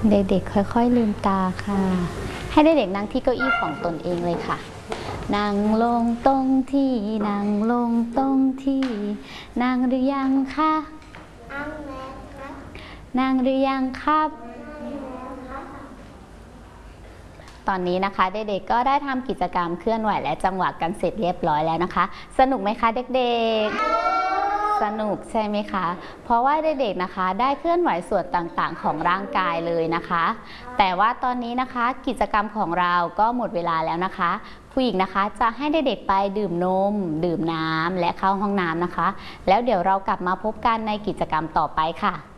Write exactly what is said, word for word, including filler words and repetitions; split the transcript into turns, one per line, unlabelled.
เด็กๆค่อยๆลืมตาค่ะให้เด็กๆนั่งที่เก้าอี้ของตนเองเลยค่ะนั่งลงตรงที่นั่งลงตรงที่นั่งหรือยังคะนั่งแล้วครับนั่งหรือยังครับตอนนี้นะคะเด็กๆก็ได้ทำกิจกรรมเคลื่อนไหวและจังหวะกันเสร็จเรียบร้อยแล้วนะคะสนุกไหมคะเด็กๆสนุกใช่ไหมคะเพราะว่าเด็กๆนะคะได้เคลื่อนไหวส่วนต่างๆของร่างกายเลยนะคะแต่ว่าตอนนี้นะคะกิจกรรมของเราก็หมดเวลาแล้วนะคะผู้หญิงนะคะจะให้เด็กๆไปดื่มนมดื่มน้ำและเข้าห้องน้ำนะคะแล้วเดี๋ยวเรากลับมาพบกันในกิจกรรมต่อไปค่ะ